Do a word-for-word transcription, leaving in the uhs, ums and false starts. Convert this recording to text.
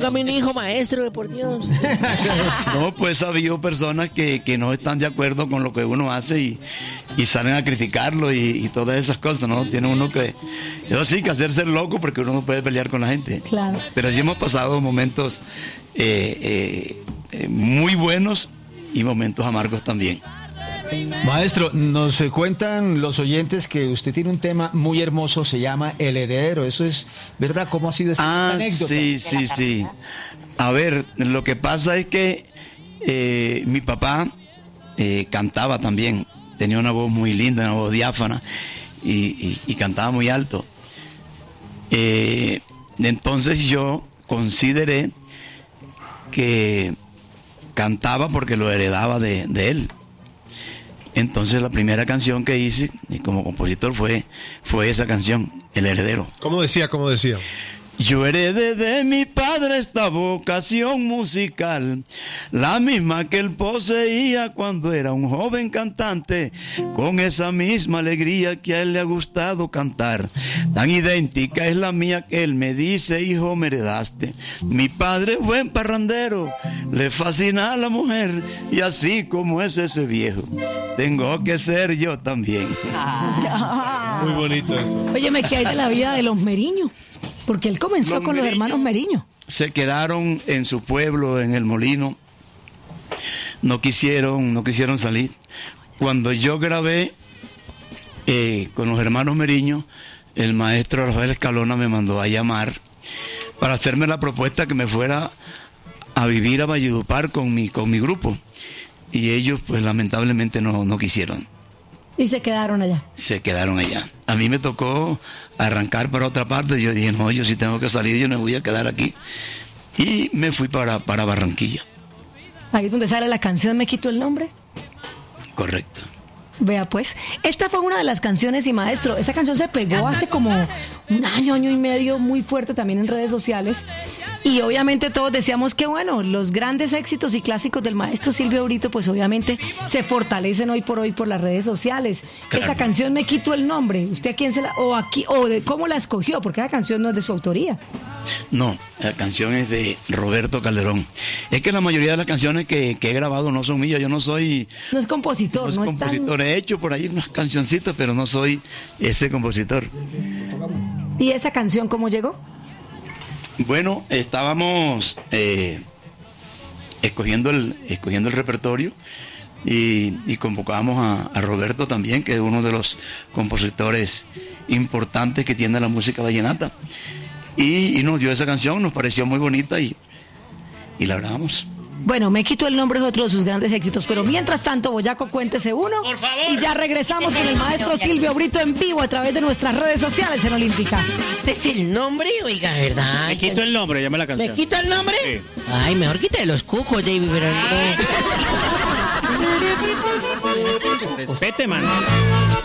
hágame un hijo maestro, por Dios. No, pues ha habido personas que, que no están de acuerdo con lo que uno hace y, y salen a criticarlo y, y todas esas cosas, ¿no? Tiene uno que, eso sí, que hacerse loco porque uno no puede pelear con la gente. Claro. Pero sí hemos pasado momentos eh, eh, eh, muy buenos y momentos amargos también. Maestro, nos eh, cuentan los oyentes que usted tiene un tema muy hermoso, se llama El Heredero. ¿Eso es verdad? ¿Cómo ha sido esta Ah, anécdota? sí, sí, sí. A ver, lo que pasa es que eh, mi papá eh, cantaba también. Tenía una voz muy linda, una voz diáfana y, y, y cantaba muy alto. Eh, entonces yo consideré que cantaba porque lo heredaba de, de él. Entonces la primera canción que hice como compositor fue, fue esa canción, El Heredero. ¿Cómo decía? ¿Cómo decía? Yo heredé de mi padre esta vocación musical, la misma que él poseía cuando era un joven cantante, con esa misma alegría que a él le ha gustado cantar. Tan idéntica es la mía que él me dice, hijo, me heredaste. Mi padre, buen parrandero, le fascina a la mujer, y así como es ese viejo, tengo que ser yo también. Muy bonito eso. Óyeme, ¿qué hay de la vida de los Meriño? Porque él comenzó Los con los Meriño hermanos Meriño. Se quedaron en su pueblo, en el molino. No quisieron, no quisieron salir. Cuando yo grabé eh, con los hermanos Meriño, el maestro Rafael Escalona me mandó a llamar para hacerme la propuesta que me fuera a vivir a Valledupar con mi, con mi grupo. Y ellos, pues lamentablemente no, no quisieron. Y se quedaron allá. Se quedaron allá. A mí me tocó arrancar para otra parte. Yo dije, no, yo sí tengo que salir, yo no voy a quedar aquí. Y me fui para, para Barranquilla. Ahí es donde sale la canción Me quito el nombre. Correcto. Vea pues, esta fue una de las canciones y maestro, esa canción se pegó hace como un año, año y medio, muy fuerte también en redes sociales. Y obviamente todos decíamos que bueno, los grandes éxitos y clásicos del maestro Silvio Brito pues obviamente se fortalecen hoy por hoy por las redes sociales. Claro. Esa canción Me quito el nombre, ¿usted a quién se la, o aquí, o de cómo la escogió? Porque esa canción no es de su autoría. No, la canción es de Roberto Calderón. Es que la mayoría de las canciones que, que he grabado no son mías. Yo no soy, No es compositor, no soy no, es compositor. tan... He hecho por ahí unas cancioncitas, pero no soy ese compositor. ¿Y esa canción cómo llegó? Bueno, estábamos eh, escogiendo, el, escogiendo el repertorio y, y convocamos a, a Roberto también, que es uno de los compositores importantes que tiene la música vallenata. Y, y nos dio esa canción, nos pareció muy bonita y, y la grabamos. Bueno, Me quito el nombre es otro de sus grandes éxitos, pero mientras tanto, Boyaco, cuéntese uno. Por favor. Y ya regresamos con el maestro Silvio Brito en vivo a través de nuestras redes sociales en Olímpica. ¿Este es el nombre? Oiga, ¿verdad? Me quito el nombre, llama la canción. ¿Me quito el nombre? Sí. Ay, mejor quita los cucos, David, pero no. Respete, man.